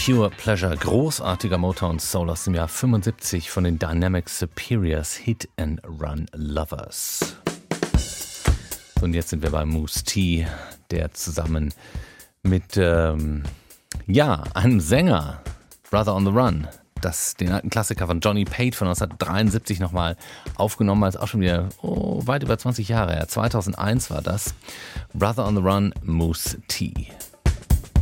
Pure Pleasure, großartiger Motown Soul aus dem Jahr 75 von den Dynamic Superiors, Hit and Run Lovers. Und jetzt sind wir bei Mousse T, der zusammen mit einem Sänger, Brother on the Run, den alten Klassiker von Johnny Pate von 1973 nochmal aufgenommen, als auch schon wieder weit über 20 Jahre her. 2001 war das. Brother on the Run, Mousse T.